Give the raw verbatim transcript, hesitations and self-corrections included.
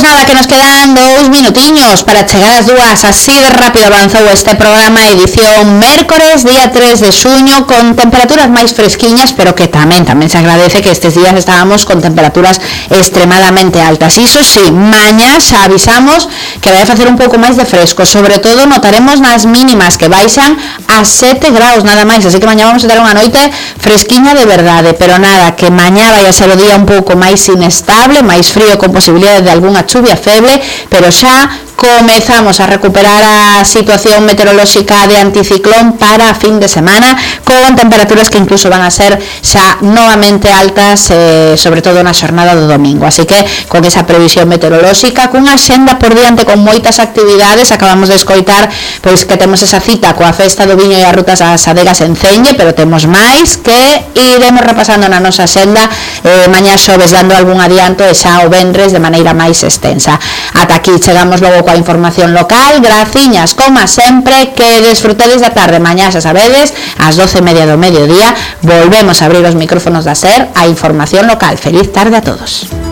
nada, que nos quedan dous minutiños para chegar ás dúas. Así de rápido avanzou este programa, edición mércores, día tres de xuño, con temperaturas máis fresquiñas, pero que tamén tamén se agradece que estes días estábamos con temperaturas extremadamente altas. Iso sí, mañá xa avisamos que vai a facer un pouco máis de fresco, sobre todo notaremos nas mínimas que baixan a sete graus nada máis, así que mañá vamos a ter unha noite fresquiña de verdade, pero nada, que mañá vai a ser o día un pouco máis inestable, máis frío, con posibilidades de algunha chuvia feble, pero xa comezamos a recuperar a situación meteorolóxica de anticiclón para a fin de semana, con temperaturas que incluso van a ser xa novamente altas, eh, sobre todo na xornada do domingo. Así que con esa previsión meteorolóxica, cunha xenda por diante con moitas actividades, acabamos de escoitar pois que temos esa cita coa festa do viño e as rutas ás adegas en Celle, pero temos máis que iremos repasando na nosa xenda eh, mañá xoves, dando algún adianto e xa o vendres de maneira máis extensa. Ata aquí chegamos logo coa información local. Graciñas, como sempre, que desfrutedes da tarde. Mañá, xa sabedes, ás doce e media do mediodía volvemos a abrir os micrófonos da SER a información local. Feliz tarde a todos.